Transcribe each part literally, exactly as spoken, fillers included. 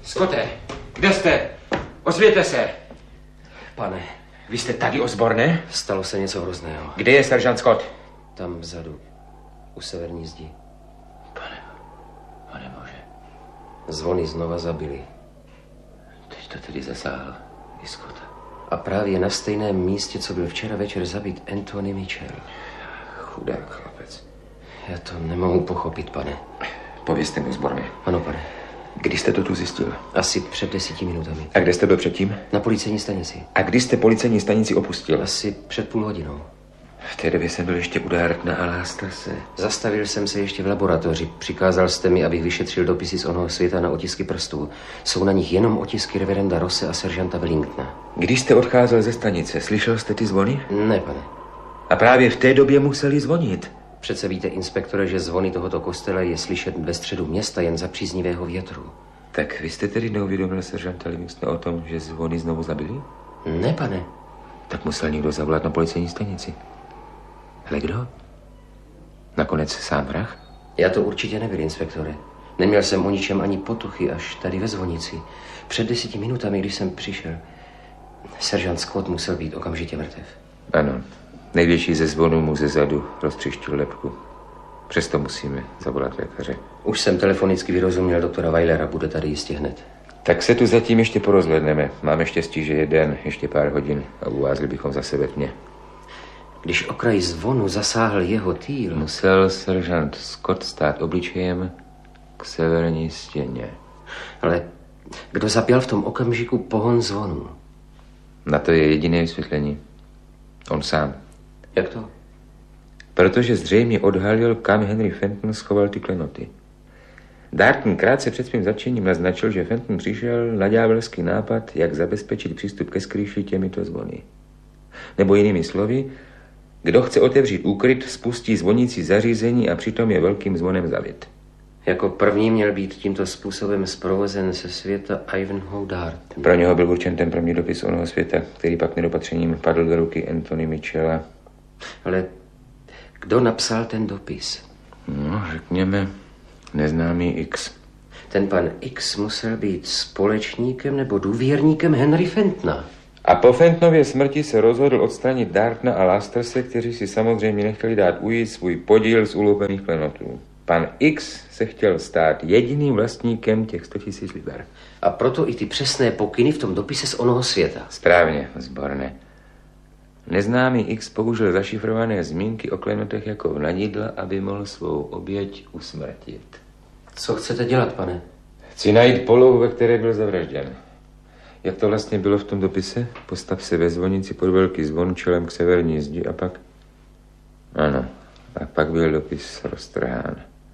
Scotте, kde jste? Ozvěte se. Pane. Vy jste tady, Osborne? Stalo se něco hrozného. Kde je seržant Scott? Tam vzadu, u severní zdi. Pane, pane Bože. Zvony znova zabili. Teď to tedy zasáhlo i Scotta. A právě na stejném místě, co byl včera večer zabit Anthony Mitchell. Chudák chlapec. Já to nemohu pochopit, pane. Povězte mi, Osborne. Ano, pane. Kdy jste to tu zjistil? Asi před deseti minutami. A kde jste byl předtím? Na policejní stanici. A kdy jste policejní stanici opustil? Asi před půl hodinou. V té době jsem byl ještě u Dartna a Lasterse. Zastavil jsem se ještě v laboratoři. Přikázal jste mi, abych vyšetřil dopisy z onoho světa na otisky prstů. Jsou na nich jenom otisky reverenda Rosse a seržanta Wellingtona. Když jste odcházel ze stanice, slyšel jste ty zvony? Ne, pane. A právě v té době museli zvonit. Přece víte, inspektore, že zvony tohoto kostela je slyšet ve středu města jen za příznivého větru. Tak vy jste tedy neuvědomil seržanta Livingstona o tom, že zvony znovu zabili? Ne, pane. Tak musel někdo zavolat na policejní stanici. Ale kdo? Nakonec sám vrah? Já to určitě nebyl, inspektore. Neměl jsem o ničem ani potuchy, až tady ve zvonici. Před deseti minutami, když jsem přišel, seržant Scott musel být okamžitě mrtev. Ano. Největší ze zvonů mu ze zadu roztřištil lebku. Přesto musíme zavolat lékaře. Už jsem telefonicky vyrozuměl doktora Weilera, bude tady jistě hned. Tak se tu zatím ještě porozhledneme. Máme štěstí, že je den, ještě pár hodin a uvázli bychom zase ve tmě. Když okraj zvonu zasáhl jeho týl... Musel seržant Scott stát obličejem k severní stěně. Ale kdo zapěl v tom okamžiku pohon zvonu? Na to je jediné vysvětlení. On sám. Jak to? Protože zřejmě odhalil, kam Henry Fenton schoval ty klenoty. Darton krátce před svým zatčením naznačil, že Fenton přišel na ďábelský nápad, jak zabezpečit přístup ke skrýši těmito zvony. Nebo jinými slovy, kdo chce otevřít úkryt, spustí zvonící zařízení a přitom je velkým zvonem zavit. Jako první měl být tímto způsobem zprovozen se světa Ivanhoe Darton. Pro něho byl určen ten první dopis onoho světa, který pak nedopatřením padl do ruky Anthony Mitchella. Ale kdo napsal ten dopis? No, řekněme, neznámý X. Ten pan X musel být společníkem nebo důvěrníkem Henry Fentona. A po Fentonově smrti se rozhodl odstranit Dartna a Lasterse, kteří si samozřejmě nechtěli dát ujít svůj podíl z uloupených klenotů. Pan X se chtěl stát jediným vlastníkem těch sto tisíc liber. A proto i ty přesné pokyny v tom dopise z onoho světa. Správně, Osborne. Neznámý X použil zašifrované zmínky o klenotech jako vnadidla, aby mohl svou oběť usmrtit. Co chcete dělat, pane? Chci najít polohu, ve které byl zavražděn. Jak to vlastně bylo v tom dopise? Postav se ve zvonici pod velký zvon čelem k severní zdi a pak... Ano, a pak byl dopis roztrhán.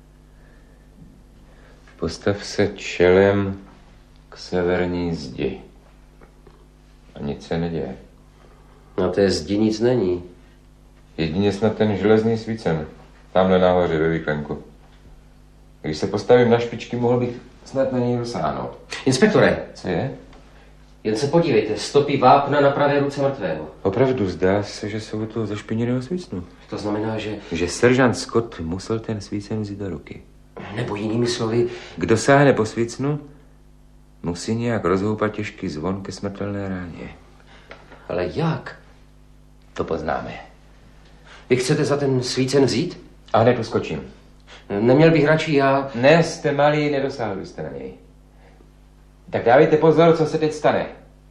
Postav se čelem k severní zdi. A nic se neděje. Na té zdi nic není. Jedině snad ten železný svícen. Tamhle nahoře ve výklenku. Když se postavím na špičky, mohl bych snad na něj dosáhnout. Inspektore! Co je? Jen se podívejte, stopy vápna na pravé ruce mrtvého. Opravdu zdá se, že jsou to zašpiněného svícnu. To znamená, že... Že seržant Scott musel ten svícen vzít do ruky. Nebo jinými slovy... Kdo sáhne po svícnu, musí nějak rozhoupat těžký zvon ke smrtelné ráně. Ale jak? To poznáme. Vy chcete za ten svícen vzít? A hned uskočím. Neměl bych radši já... Ne, jste malý, nedosáhl byste na něj. Tak dávejte pozor, co se teď stane.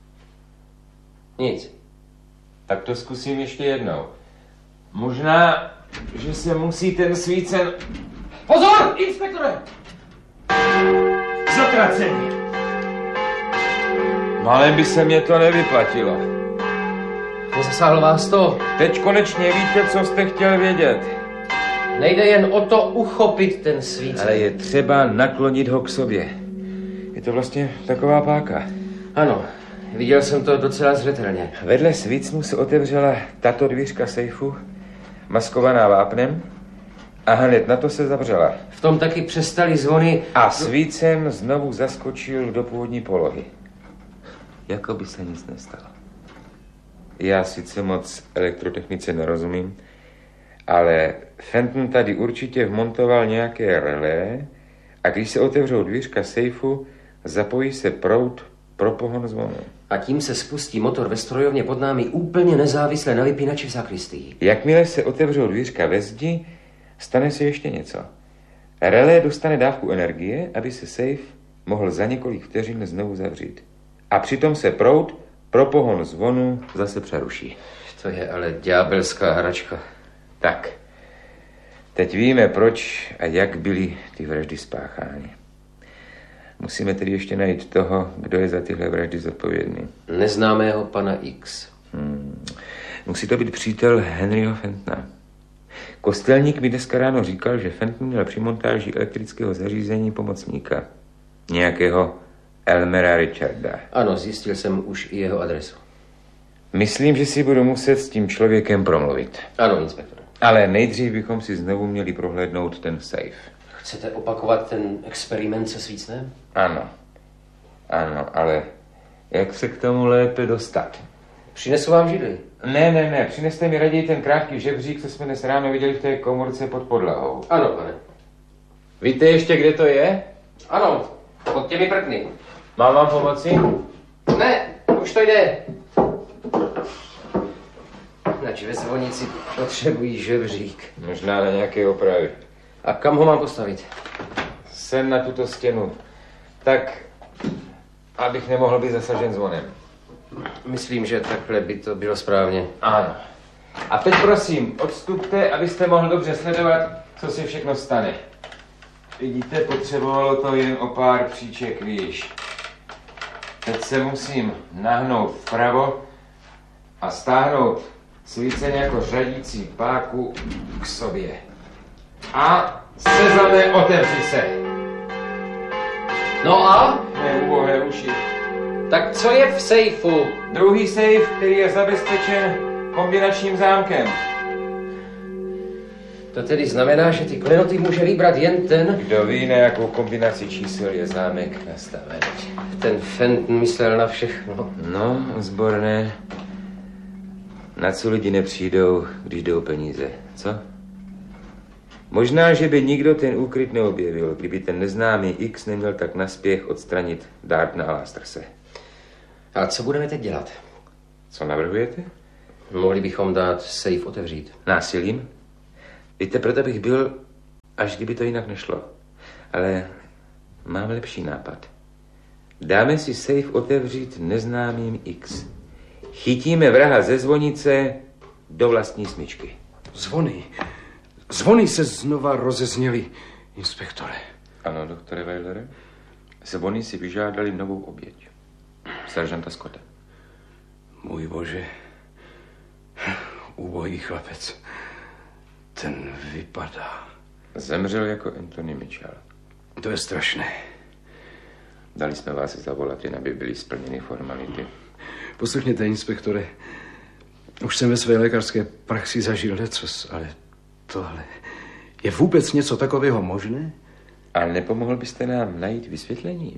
Nic. Tak to zkusím ještě jednou. Možná, že se musí ten svícen... Pozor, inspektore! Zatracení. No ale by se mě to nevyplatilo. Nezasáhlo vás to? Teď konečně víte, co jste chtěl vědět. Nejde jen o to uchopit ten svícen. Ale je třeba naklonit ho k sobě. Je to vlastně taková páka. Ano, viděl jsem to docela zřetelně. Vedle svícnu se otevřela tato dvířka sejfu, maskovaná vápnem, a hned na to se zavřela. V tom taky přestaly zvony... A svícen znovu zaskočil do původní polohy. Jako by se nic nestalo. Já sice moc elektrotechnice nerozumím, ale Fenton tady určitě vmontoval nějaké relé a když se otevřou dvířka sejfu, zapojí se proud pro pohon zvonu. A tím se spustí motor ve strojovně pod námi úplně nezávisle na vypínači v sakristii. Jakmile se otevřou dvířka ve zdi, stane se ještě něco. Relé dostane dávku energie, aby se safe mohl za několik vteřin znovu zavřít. A přitom se proud pro pohon zvonu zase přeruší. To je ale ďábelská hračka. Tak, teď víme, proč a jak byly ty vraždy spáchány. Musíme tedy ještě najít toho, kdo je za tyhle vraždy zodpovědný. Neznámého pana X. Hmm. Musí to být přítel Henryho Fentona. Kostelník mi dneska ráno říkal, že Fenton měl při montáži elektrického zařízení pomocníka. Nějakého Elmera Richarda. Ano, zjistil jsem už i jeho adresu. Myslím, že si budu muset s tím člověkem promluvit. Ano, inspektor. Ale nejdřív bychom si znovu měli prohlédnout ten safe. Chcete opakovat ten experiment se svícnem? Ano. Ano, ale jak se k tomu lépe dostat? Přinesu vám židli. Ne, ne, ne, přineste mi raději ten krátký žebřík, co jsme dnes ráno viděli v té komorce pod podlahou. Ano, pane. Víte ještě, kde to je? Ano, pod těmi prkny. Mám vám pomoci? Ne, už to jde. Nač ve zvonici potřebují žebřík. Možná na nějaké opravy. A kam ho mám postavit? Sem na tuto stěnu. Tak, abych nemohl být zasažen zvonem. Myslím, že takhle by to bylo správně. Ano. A teď prosím, odstupte, abyste mohl dobře sledovat, co se všechno stane. Vidíte, potřebovalo to jen o pár příček výš. Teď se musím nahnout vpravo a stáhnout svíceň jako řadící páku k sobě. A Sezame, otevři se. No a? Mé ubohé uši. Tak co je v sejfu? Druhý sejf, který je zabezpečen kombinačním zámkem. To tedy znamená, že ty klenoty může vybrat jen ten... Kdo ví, na jakou kombinaci čísel je zámek nastaven. Ten Fenton myslel na všechno. No, zborné. Na co lidi nepřijdou, když jdou peníze, co? Možná, že by nikdo ten úkryt neobjevil, kdyby ten neznámý X neměl tak naspěch odstranit Dartna a Lasterse. A co budeme teď dělat? Co navrhujete? Mohli bychom dát sejf otevřít. Násilím? Víte, proto bych byl, až kdyby to jinak nešlo. Ale mám lepší nápad. Dáme si safe otevřít neznámým X. Chytíme vraha ze zvonice do vlastní smyčky. Zvony. Zvony se znova rozezněly, inspektore. Ano, doktore Weilere. Zvony si vyžádali novou oběť. Seržanta Scotta. Můj bože. Ubohý chlapec. Ten vypadá. Zemřel jako Anthony Mitchell. To je strašné. Dali jsme vás zavolat, jen aby byly splněny formality. Poslechněte, inspektore. Už jsem ve své lékařské praxi zažil lecos, ale tohle... Je vůbec něco takového možné? Ale nepomohl byste nám najít vysvětlení?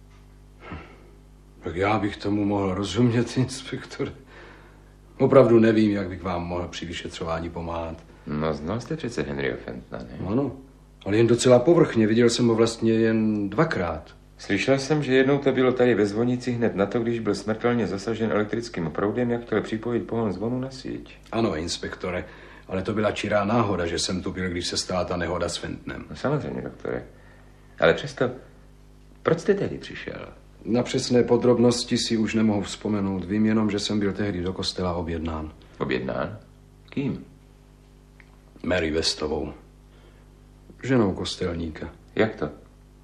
Tak já bych tomu mohl rozumět, inspektore. Opravdu nevím, jak bych vám mohl při vyšetřování pomáhat. No, znal jste přece Henryho Fentona, ne? Ano, ale jen docela povrchně. Viděl jsem ho vlastně jen dvakrát. Slyšel jsem, že jednou to bylo tady ve zvonici hned na to, když byl smrtelně zasažen elektrickým proudem, jak chtěl připojit pohon zvonu na síť. Ano, inspektore, ale to byla čirá náhoda, že jsem tu byl, když se stala ta nehoda s Fentonem. No samozřejmě, doktore. Ale přesto, proč jste tehdy přišel? Na přesné podrobnosti si už nemohu vzpomenout. Vím jenom, že jsem byl tehdy do kostela objednán. Objednán? Kým? Mary Westovou. Ženou kostelníka. Jak to?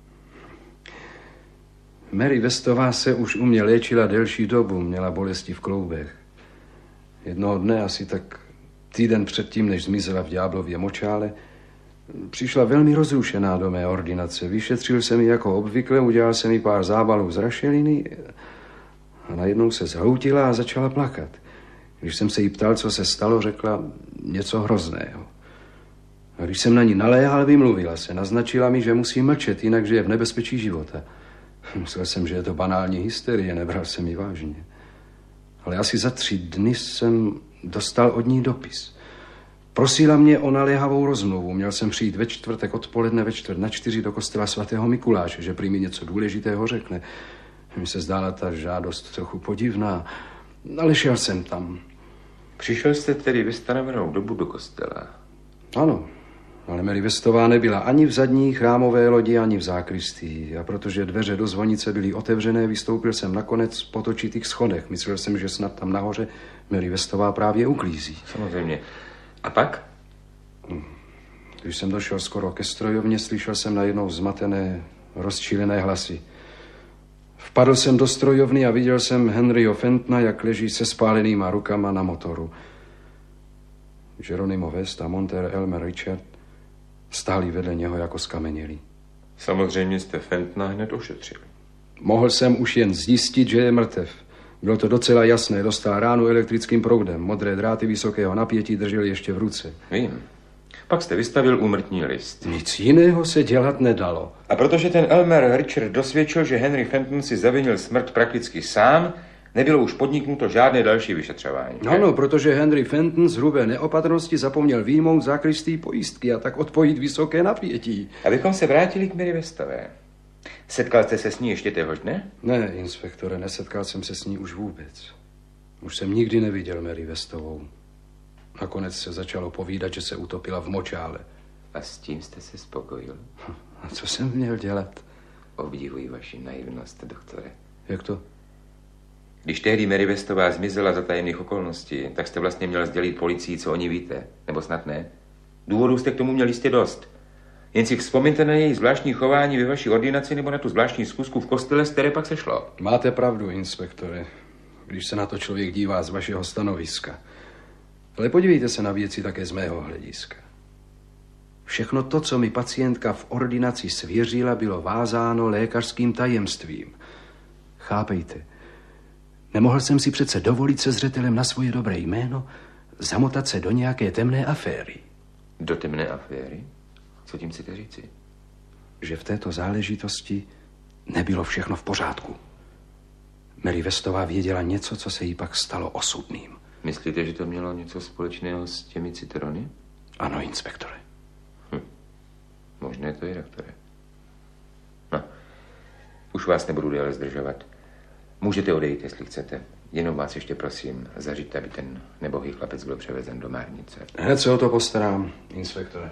Mary Westová se už u mě léčila delší dobu, měla bolesti v kloubech. Jednoho dne, asi tak týden předtím, než zmizela v ďáblově močále, přišla velmi rozrušená do mé ordinace. Vyšetřil jsem ji jako obvykle, udělal jsem jí pár zábalů z rašeliny a najednou se zhroutila a začala plakat. Když jsem se jí ptal, co se stalo, řekla něco hrozného. A když jsem na ní naléhal, vymluvila se. Naznačila mi, že musí mlčet, jinak že je v nebezpečí života. Myslel jsem, že je to banální hysterie, nebral jsem ji vážně. Ale asi za tři dny jsem dostal od ní dopis. Prosila mě o naléhavou rozmluvu. Měl jsem přijít ve čtvrtek odpoledne ve čtvrt na čtyři do kostela svatého Mikuláše, že prý mi něco důležitého řekne. Mi se zdála ta žádost trochu podivná, ale šel jsem tam. Přišel jste tedy ve stanovenou dobu do kostela? Ano, ale Mary Westová nebyla ani v zadní chrámové lodi, ani v zákristii. A protože dveře do zvonice byly otevřené, vystoupil jsem nakonec po točitých schodech. Myslel jsem, že snad tam nahoře Mary Westová právě uklízí. Samozřejmě. A pak? Když jsem došel skoro ke strojovně, slyšel jsem najednou zmatené, rozčílené hlasy. Vpadl jsem do strojovny a viděl jsem Henryho Fentona, jak leží se spálenýma rukama na motoru. Geronimo West a Monter Elmer Richard stáli vedle něho jako skamenělí. Samozřejmě jste Fentona hned ošetřil. Mohl jsem už jen zjistit, že je mrtev. Bylo to docela jasné, dostal ránu elektrickým proudem. Modré dráty vysokého napětí držel ještě v ruce. Vím. Pak jste vystavil úmrtní list. Nic jiného se dělat nedalo. A protože ten Elmer Richard dosvědčil, že Henry Fenton si zavinil smrt prakticky sám, nebylo už podniknuto žádné další vyšetřování. Ano, protože Henry Fenton z hrubé neopatrnosti zapomněl výjmout zákristii pojistky a tak odpojit vysoké napětí. Abychom se vrátili k Mary Westové. Setkal jste se s ní ještě téhož dne? Ne, inspektore, nesetkal jsem se s ní už vůbec. Už jsem nikdy neviděl Mary Westovou. Nakonec se začalo povídat, že se utopila v močále. A s tím jste se spokojil? A co jsem měl dělat? Obdivuji vaši naivnost, doktore. Jak to? Když tehdy Mary Westová zmizela za tajemných okolností, tak jste vlastně měl sdělit policii, co o ní víte. Nebo snad ne? Důvodů jste k tomu měl jistě dost. Jen si vzpomeňte na její zvláštní chování ve vaší ordinaci nebo na tu zvláštní schůzku v kostele, z které pak se šlo. Máte pravdu, inspektore, když se na to člověk dívá z vašeho stanoviska. Ale podívejte se na věci také z mého hlediska. Všechno to, co mi pacientka v ordinaci svěřila, bylo vázáno lékařským tajemstvím. Chápejte, nemohl jsem si přece dovolit se zřetelem na svoje dobré jméno zamotat se do nějaké temné aféry. Do temné aféry? Co tím chcete říci? Že v této záležitosti nebylo všechno v pořádku. Mary Westová věděla něco, co se jí pak stalo osudným. Myslíte, že to mělo něco společného s těmi citrony? Ano, inspektore. Hm. Možné to je, doktore. No, už vás nebudu déle zdržovat. Můžete odejít, jestli chcete. Jenom vás ještě prosím, zařiďte, aby ten nebohý chlapec byl převezen do Márnice. Hned se o to postarám, inspektore.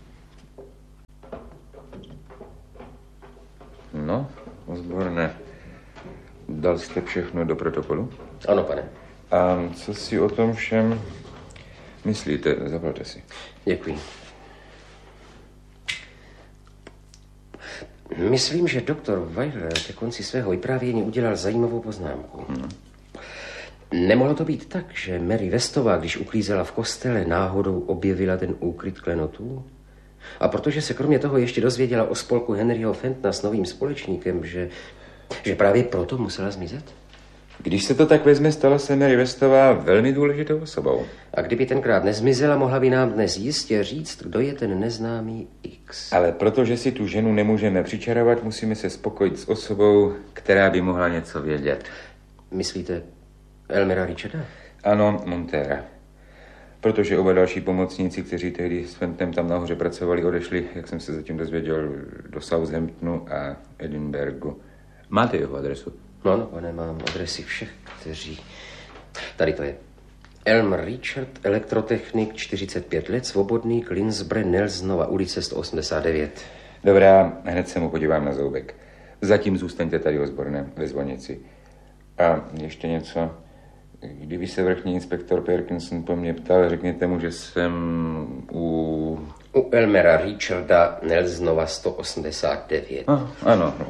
No, Osborne, dal jste všechno do protokolu? Ano, pane. A co si o tom všem myslíte? Zaplaťte si. Děkuji. Myslím, že doktor Weiler ke konci svého vyprávění udělal zajímavou poznámku. Hmm. Nemohlo to být tak, že Mary Westová, když uklízela v kostele, náhodou objevila ten úkryt klenotů? A protože se kromě toho ještě dozvěděla o spolku Henryho Fentona s novým společníkem, že, že právě proto musela zmizet? Když se to tak vezme, stala se Mary Westová velmi důležitou osobou. A kdyby tenkrát nezmizela, mohla by nám dnes jistě říct, kdo je ten neznámý X. Ale protože si tu ženu nemůžeme přičarovat, musíme se spokojit s osobou, která by mohla něco vědět. Myslíte Elmera Richarda? Ano, Montera. Protože oba další pomocníci, kteří tehdy s Fentonem tam nahoře pracovali, odešli, jak jsem se zatím dozvěděl, do Southamptonu a Edinburghu. Máte jeho adresu? No, no, pane, mám adresy všech, kteří... Tady to je. Elmer Richard, elektrotechnik, čtyřicet pět let, svobodný, Klinsbre, Nelsonova ulice sto osmdesát devět. Dobrá, hned se mu podívám na zoubek. Zatím zůstaňte tady, Osborne, ve zvonici. A ještě něco. Kdyby se vrchní inspektor Perkinson po mně ptal, řekněte mu, že jsem u... U Elmera Richarda, Nelsonova sto osmdesát devět. Ah, ano,